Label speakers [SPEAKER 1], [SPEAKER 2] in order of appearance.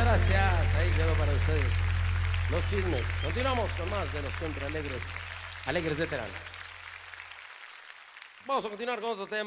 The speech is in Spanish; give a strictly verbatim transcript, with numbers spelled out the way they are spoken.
[SPEAKER 1] gracias. Ahí quedó para ustedes los chismes. Continuamos con más de los siempre alegres, alegres de Terán. Vamos a continuar con otro tema.